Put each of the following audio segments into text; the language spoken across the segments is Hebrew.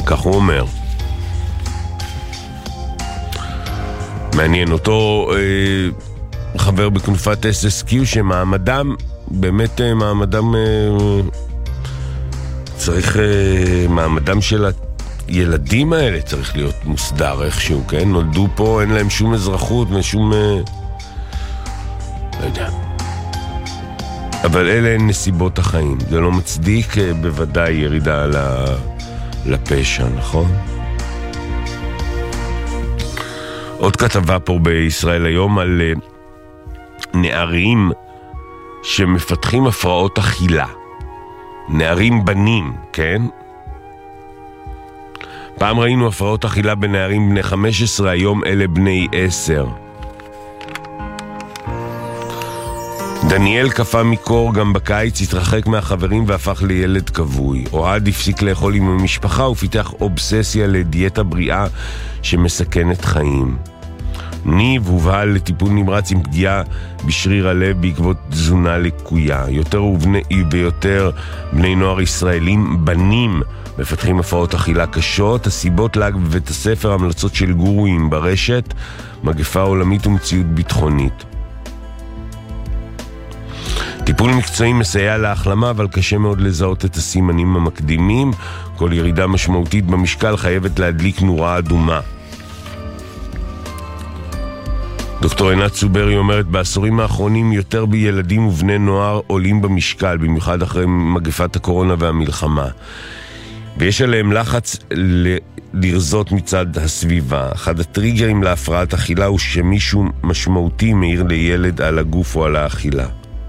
כך הוא אומר. מעניין אותו חבר בכנופת SSQ שמעמדם, באמת מעמדם צריך, מעמדם של הילדים האלה צריך להיות מוסדר איכשהו, כן? נולדו פה, אין להם שום אזרחות ושום... לא יודע. אבל אלה הן נסיבות החיים. זה לא מצדיק בוודאי ירידה לפשע, נכון? עוד כתבה פה בישראל היום על נערים שמפתחים הפרעות אכילה. נערים בנים, כן? פעם ראינו הפרעות אכילה בנערים בני 15, היום אלה בני 10. דניאל קפה מקור גם בקיץ, התרחק מהחברים והפך לילד כבוי. אוהד הפסיק לאכול עם המשפחה ופיתח אובססיה לדיאטה בריאה שמסכנת חיים. ניב הובהל לטיפול נמרץ עם פגיעה בשריר הלב בעקבות תזונה לקויה. יותר ויותר בני נוער ישראלים בנים מפתחים הפרעות אכילה קשות. הסיבות להג בבית הספר, המלצות של גורואים ברשת, מגפה עולמית ומציאות ביטחונית. טיפול מקצועי מסייע להחלמה, אבל קשה מאוד לזהות את הסימנים המקדימים. כל ירידה משמעותית במשקל חייבת להדליק נורה אדומה. דוקטור עינת צוברי אומרת, בעשורים האחרונים יותר בילדים ובני נוער עולים במשקל, במיוחד אחרי מגפת הקורונה והמלחמה. ויש עליהם לחץ לרזות מצד הסביבה. אחד הטריגרים להפרעת אכילה הוא שמישהו משמעותי מעיר לילד על הגוף או על האכילה.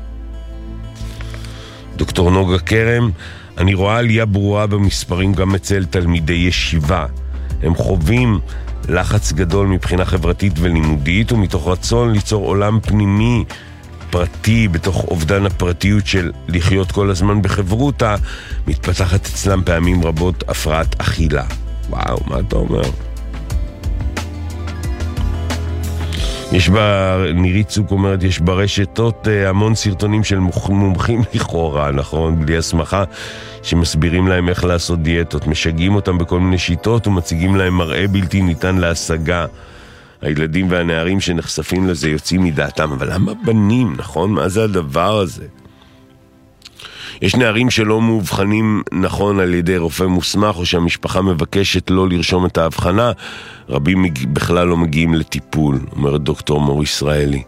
דוקטור נוגה קרם, אני רואה עלייה ברורה במספרים גם אצל תלמידי ישיבה. הם חווים לחץ גדול מבחינה חברתית ולימודית, ומתוך רצון ליצור עולם פנימי פרטי בתוך אובדן הפרטיות של לחיות כל הזמן בחברותה, מתפתחת אצלם פעמים רבות הפרעת אכילה. וואו, מה אתה אומר? יש נירית צוק אומרת, יש ברשתות המון סרטונים של מומחים לכאורה, נכון? בלי הסמכה, שמסבירים להם איך לעשות דיאטות, משגעים אותם בכל מיני שיטות ומציגים להם מראה בלתי ניתן להשגה. הילדים והנערים שנחשפים לזה יוצאים מדעתם, אבל למה בנים, נכון? מה זה הדבר הזה? יש נערים שלא מאובחנים נכון על ידי רופא מוסמך, או שהמשפחה מבקשת לא לרשום את ההבחנה, רבים בכלל לא מגיעים לטיפול, אומרת דוקטור מור ישראלי.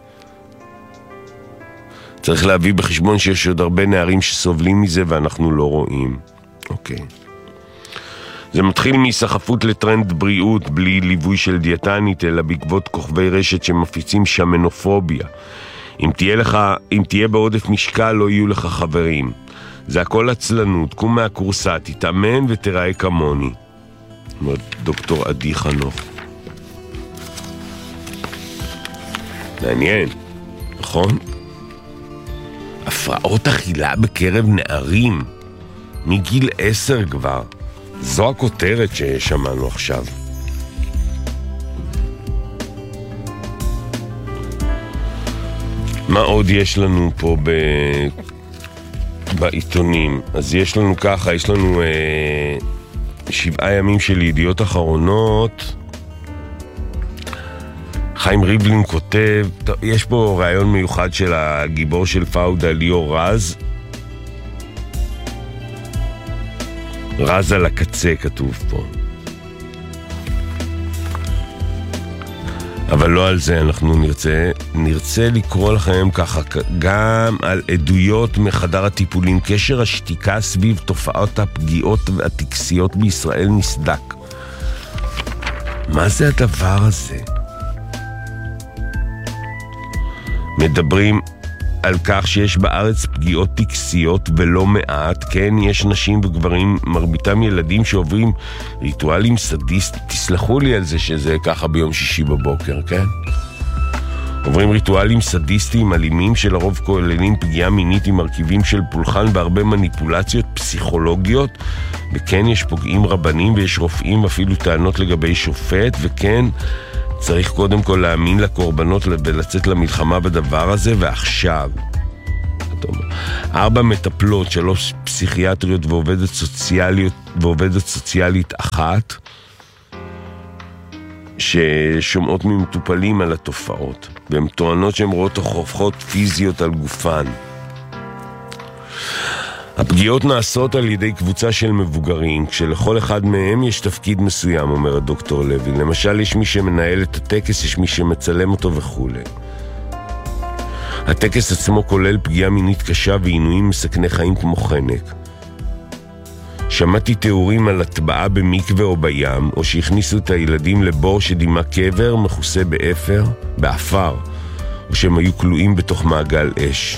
צריך להביא בחשבון שיש עוד הרבה נערים שסובלים מזה ואנחנו לא רואים. אוקיי. זה מתחיל מסחפות לטרנד בריאות בלי ליווי של דיאטנית, אלא בעקבות כוכבי רשת שמפיצים שמנופוביה. אם תהיה בעודף משקל לא יהיו לך חברים. זה הכל עצלנות, קום מהקורסה, תתאמן ותראה כמוני. אומרת דוקטור עדי חנוך. מעניין, נכון? הפרעות אכילה בקרב נערים מגיל 10 כבר. זו הכותרת ששמענו עכשיו. מה עוד יש לנו פה בעיתונים? אז יש לנו ככה, יש לנו 7 ימים של ידיעות אחרונות. חיים ריבלין כותב, יש פה רעיון מיוחד של הגיבור של פאודה, ליאור רז. רז על הקצה כתוב פה. אבל לא על זה אנחנו נרצה לקרוא לכם ככה גם על עדויות מחדר הטיפולים. קשר השתיקה סביב תופעות הפגיעות והטקסיות בישראל נסדק. מה זה הדבר הזה? מדברים על כך שיש בארץ פגיעות טקסיות ולא מעט, כן, יש נשים וגברים, מרביתם ילדים שעוברים ריטואלים סדיסטיים, תסלחו לי על זה שזה ככה ביום שישי בבוקר, כן? עוברים ריטואלים סדיסטיים אלימים שלרוב כוללים פגיעה מינית עם מרכיבים של פולחן והרבה מניפולציות פסיכולוגיות, וכן יש פוגעים רבנים ויש רופאים, אפילו טענות לגבי שופט, וכן צריך קודם כל להאמין לקורבנות ולצאת למלחמה בדבר הזה, ועכשיו אוקטובר. 4 מטפלות, 3 פסיכיאטריות ועובדת סוציאלית אחת, ששומעות ממטופלים על התופעות, והן טוענות שהן רואות הוכחות פיזיות על גופן. הפגיעות נעשות על ידי קבוצה של מבוגרים, כשלכל אחד מהם יש תפקיד מסוים, אומר הדוקטור לוי. למשל, יש מי שמנהל את הטקס, יש מי שמצלם אותו וכו'. הטקס עצמו כולל פגיעה מינית קשה ועינויים מסכני חיים כמו חנק. שמעתי תיאורים על הטבעה במקווה או בים, או שהכניסו את הילדים לבור שדימה קבר מכוסה באפר, או שהם היו כלואים בתוך מעגל אש.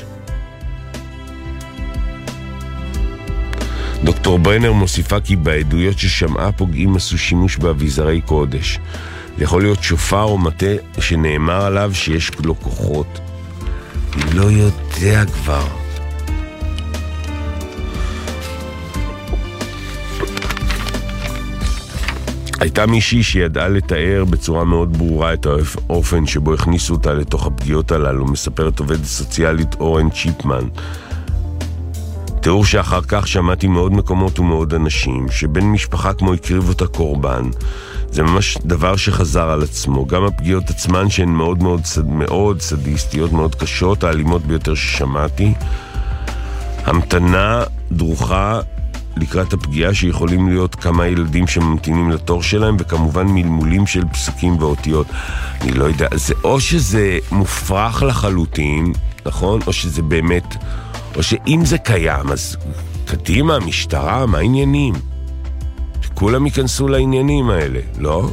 דוקטור ברנר מוסיפה כי בעדויות ששמעה פוגעים עשו שימוש באביזרי קודש. זה יכול להיות שופר או מטה שנאמר עליו שיש לו כוחות. אני לא יודע כבר. הייתה מישהי שידעה לתאר בצורה מאוד ברורה את האופן שבו הכניסו אותה לתוך הפגיעות הללו, מספרת עובדת סוציאלית אורן צ'יפמן. תיאור שאחר כך שמעתי מאוד מקומות ומאוד אנשים, שבן משפחה כמו הקריב אותה קורבן. זה ממש דבר שחזר על עצמו. גם הפגיעות עצמן שהן מאוד מאוד, מאוד סדיסטיות, מאוד קשות, האלימות ביותר ששמעתי. המתנה דרוכה לקראת הפגיעה שיכולים להיות כמה ילדים שממתינים לתור שלהם, וכמובן מלמולים של פסוקים ואותיות. אני לא יודע, זה או שזה מופרך לחלוטין, נכון? או שזה באמת... או שאם זה קיים, אז קדימה, משטרה, מה העניינים? שכולם ייכנסו לעניינים האלה, לא?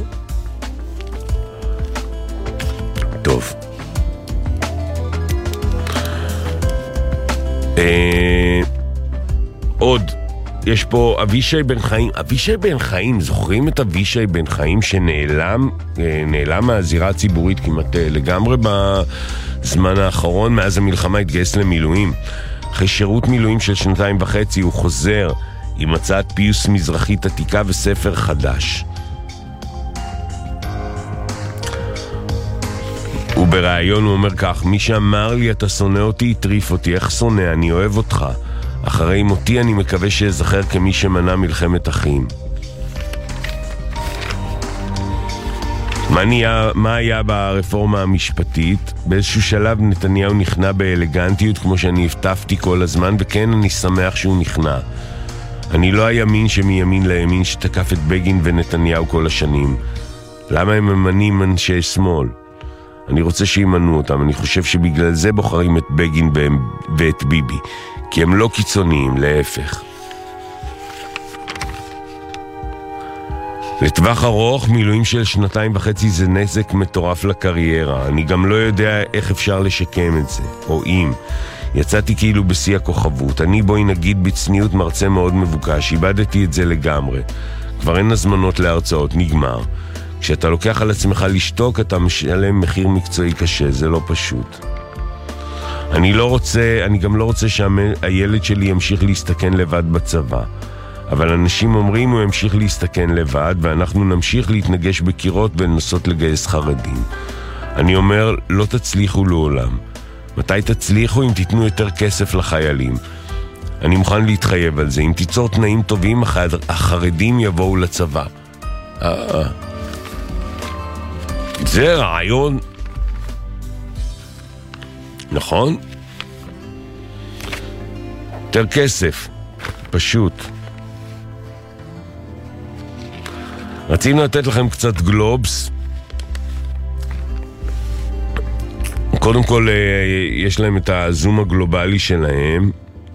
טוב. עוד, יש פה אבישי בן חיים. אבישי בן חיים, זוכרים את אבישי בן חיים שנעלם מהזירה הציבורית כמעט לגמרי בזמן האחרון? מאז המלחמה התגייס למילואים. אחרי שירות מילואים של 2.5 הוא חוזר עם הצעת פיוס מזרחית עתיקה וספר חדש. וברעיון הוא אומר כך: מי שאמר לי אתה שונא אותי, יטריף אותי. איך שונא? אני אוהב אותך. אחרי מותי אני מקווה שאזכר כמי שמנע מלחמת אחים. מה היה ברפורמה המשפטית? באיזשהו שלב נתניהו נכנע באלגנטיות כמו שאני הבטפתי כל הזמן, וכן, אני שמח שהוא נכנע. אני לא הימין שמימין לימין שתקף את בגין ונתניהו כל השנים. למה הם ממנים אנשי שמאל? אני רוצה שימנו אותם. אני חושב שבגלל זה בוחרים את בגין ואת ביבי, כי הם לא קיצוניים, להפך. לטווח ארוך, מילואים של 2.5 זה נזק מטורף לקריירה. אני גם לא יודע איך אפשר לשקם את זה, או אם. יצאתי כאילו בשיא הכוכבות. אני, בואי נגיד בצניעות, מרצה מאוד מבוקש. איבדתי את זה לגמרי. כבר אין הזמנות להרצאות, נגמר. כשאתה לוקח על עצמך לשתוק, אתה משלם מחיר מקצועי קשה, זה לא פשוט. אני גם לא רוצה שהילד שלי ימשיך להסתכן לבד בצבא. אבל אנשים אומרים הוא ימשיך להסתכן לבד, ואנחנו נמשיך להתנגש בקירות ולנסות לגייס חרדים. אני אומר, לא תצליחו לעולם. מתי תצליחו? אם תיתנו יותר כסף לחיילים. אני מוכן להתחייב על זה. אם תיצור תנאים טובים, החרדים יבואו לצבא. זה רעיון. נכון? יותר כסף. פשוט. רצינו לתת לכם קצת גלובס. קודם כל, יש להם את הזום הגלובלי שלהם.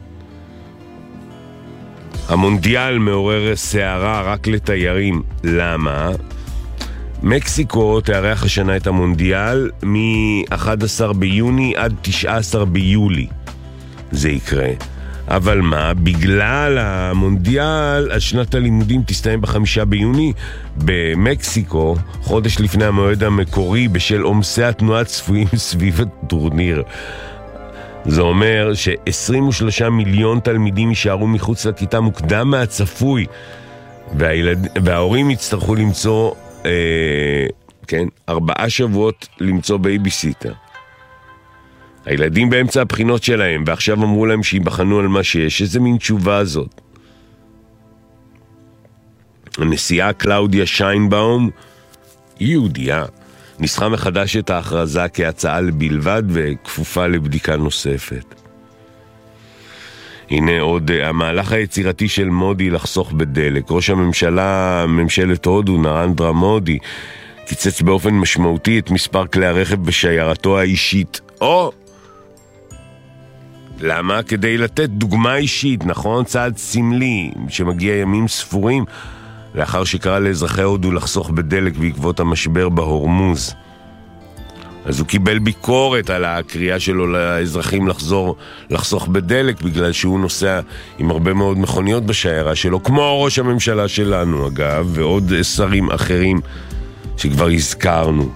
המונדיאל מעורר סערה רק לתיירים. למה? מקסיקו תארח השנה את המונדיאל מ-11 ביוני עד 19 ביולי. זה יקרה. אבל מה? בגלל המונדיאל, אז שנת הלימודים תסתיים ב5 ביוני במקסיקו, חודש לפני המועד המקורי, בשל עומסי התנועה צפויים סביב הטורניר. זה אומר ש23 מיליון תלמידים יישארו מחוץ לכיתה מוקדם מהצפוי, וההורים יצטרכו למצוא 4 שבועות למצוא בייביסיטר. הילדים באמצע הבחינות שלהם, ועכשיו אמרו להם שיבחנו על מה שיש. איזה מין תשובה זאת? הנשיאה קלאודיה שיינבאום, היא יהודייה, ניסחה מחדש את ההכרזה כהצעה לבלבד וכפופה לבדיקה נוספת. הנה עוד המהלך היצירתי של מודי לחסוך בדלק. ראש הממשלה, ממשלת הודו, נרנדרה מודי, קיצץ באופן משמעותי את מספר כלי הרכב בשיירתו האישית. למה? כדי לתת דוגמה אישית, נכון? צעד סמלי שמגיע ימים ספורים לאחר שקרא לאזרחי הודו לחסוך בדלק בעקבות המשבר בהורמוז. אז הוא קיבל ביקורת על הקריאה שלו לאזרחים לחסוך בדלק, בגלל שהוא נוסע עם הרבה מאוד מכוניות בשיירה שלו, כמו ראש הממשלה שלנו אגב, ועוד שרים אחרים שכבר הזכרנו.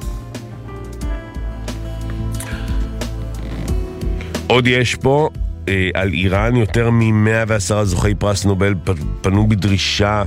עוד יש פה על איראן, יותר מ-110 זוכי פרס נובל פנו בדרישה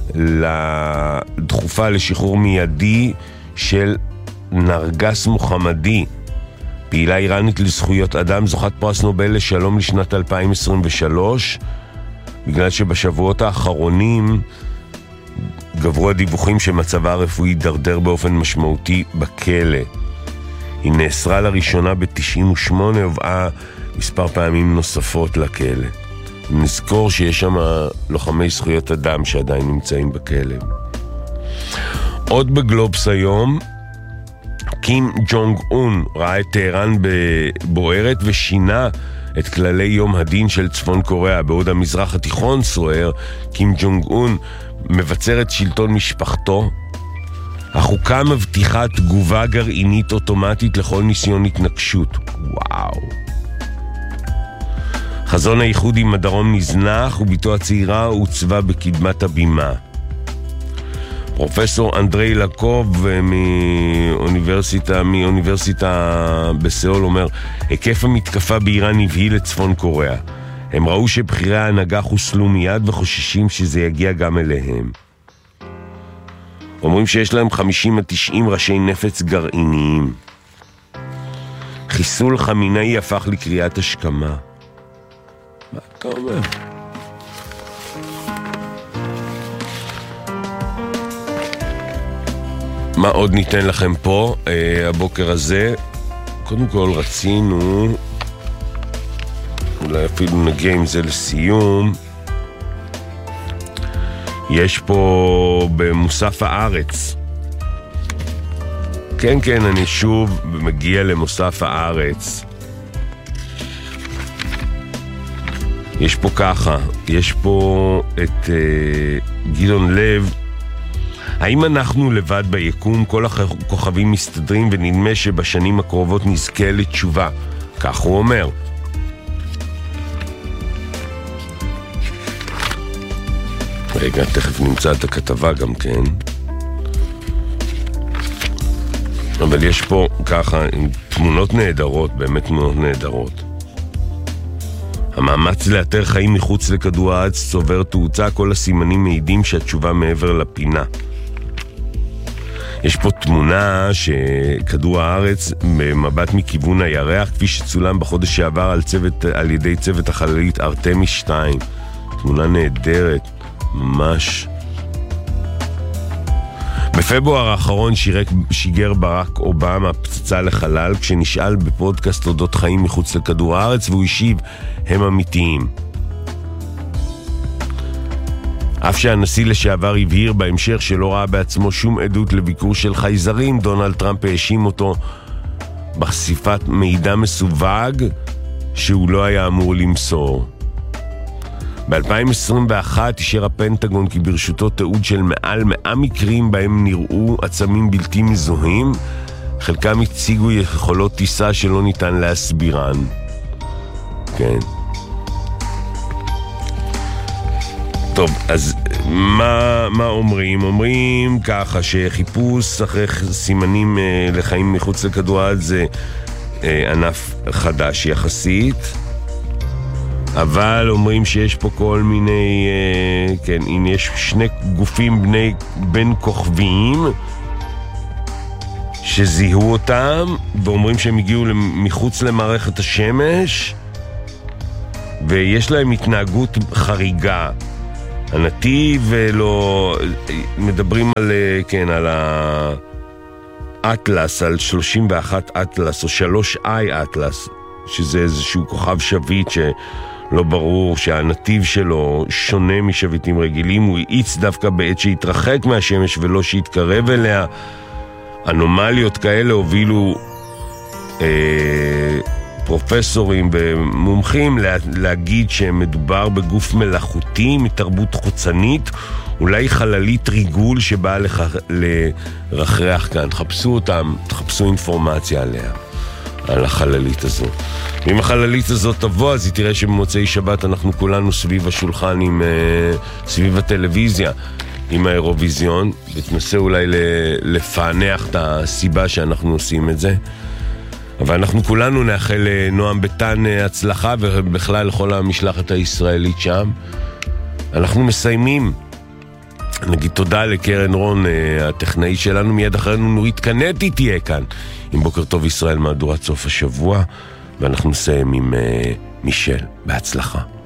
לדחופה לשחרור מיידי של נרגס מוחמדי, פעילה איראנית לזכויות אדם, זוכת פרס נובל לשלום לשנת 2023, בגלל שבשבועות האחרונים גברו הדיווחים שמצבה הרפואי דרדר באופן משמעותי בכלא. היא נאסרה לראשונה ב-98, הובאה מספר פעמים נוספות לכלא. נזכור שיש שם לוחמי זכויות אדם שעדיין נמצאים בכלא. עוד בגלובס היום, קים ג'ונג און ראה את טהרן בוערת ושינה את כללי יום הדין של צפון קוריאה. בעוד המזרח התיכון סוער, קים ג'ונג און מבצר את שלטון משפחתו. החוקה מבטיחה תגובה גרעינית אוטומטית לכל ניסיון התנגשות. וואו. חזון האיחוד עם הדרום נזנח, וביתו הצעירה הוצבה בקדמת הבימה. פרופסור אנדרי לקוב מאוניברסיטה בסיאול אומר, היקף המתקפה באיראן הבהיל לצפון קוריאה. הם ראו שבחירי ההנהגה חוסלו מיד וחוששים שזה יגיע גם אליהם. אומרים שיש להם 50-90 ראשי נפץ גרעיניים. חיסול חמינאי הפך לקריאת השכמה. מה אתה אומר? מה עוד ניתן לכם פה הבוקר הזה? קודם כל רצינו, אולי אפילו נגיע עם זה לסיום, יש פה במוסף הארץ, כן, אני שוב מגיע למוסף הארץ. יש פה ככה, יש פה את גדעון לב. האם אנחנו לבד ביקום? כל הכוכבים מסתדרים ונדמה שבשנים הקרובות נזכה לתשובה. כך הוא אומר. רגע, תכף נמצא את הכתבה גם כן. אבל יש פה ככה תמונות נהדרות, באמת תמונות נהדרות. המאמץ לאתר חיים מחוץ לכדור הארץ צובר תאוצה, כל הסימנים מעידים שהתשובה מעבר לפינה. יש פה תמונה שכדור הארץ במבט מכיוון הירח, כפי שצולם בחודש שעבר על ידי צוות החללית ארטמיס 2. תמונה נהדרת, ממש. בפברואר האחרון שיגר ברק אובמה פצצה לחלל, כשנשאל בפודקאסט אודות חיים מחוץ לכדור הארץ, והוא השיב, הם אמיתיים. אף שהנשיא לשעבר הבהיר בהמשך שלא ראה בעצמו שום עדות לביקור של חייזרים, דונלד טראמפ האשים אותו בחשיפת מידע מסווג שהוא לא היה אמור למסור. ב-2021 אישר הפנטגון כי ברשותו תיעוד של מעל 100 מקרים בהם נראו עצמים בלתי מזוהים, חלקם הציגו יכולות טיסה שלא ניתן להסבירן. כן. טוב, אז מה אומרים? אומרים ככה שחיפוש אחרי סימנים לחיים מחוץ לכדור הארץ זה ענף חדש יחסית, אבל אומרים שיש פה כל מיני, כן, אם יש שני גופים בין כוכביים שזיהו אותם ואומרים שהם הגיעו מחוץ למערכת השמש ויש להם התנהגות חריגה. הנתיב לא... מדברים על, כן, על האטלס, על 31 אטלס או 3i אטלס, שזה איזשהו כוכב שביט שלא ברור שהנתיב שלו שונה משביטים רגילים. הוא האיץ דווקא בעת שהתרחק מהשמש ולא שהתקרב אליה. אנומליות כאלה הובילו פרופסורים ומומחים להגיד שמדובר בגוף מלאכותי מתרבות חוצנית, אולי חללית ריגול שבאה לרחרח כאן. חפשו אותם, תחפשו אינפורמציה עליה, על החללית הזו. ואם החללית הזאת תבוא, אז היא תראה שבמוצאי שבת אנחנו כולנו סביב השולחן, סביב הטלוויזיה עם האירוויזיון, ותנסה אולי לפענח את הסיבה שאנחנו עושים את זה. אבל אנחנו כולנו נאחל נועם ביטן הצלחה, ובכלל לכל המשלחת הישראלית שם. אנחנו מסיימים. נגיד תודה לקרן רון, הטכנאי שלנו. מיד אחרינו נורית קנטי תהיה כאן עם בוקר טוב ישראל, מהדורת סוף השבוע, ואנחנו נסיים עם מישל. בהצלחה.